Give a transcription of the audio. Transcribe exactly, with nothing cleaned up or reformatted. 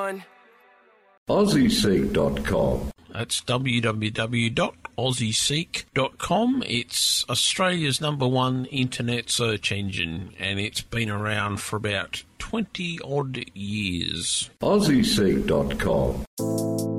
one. Aussie Seek dot com. That's w w w dot aussie seek dot com. It's Australia's number one internet search engine, and it's been around for about twenty odd years. Aussie Seek dot com.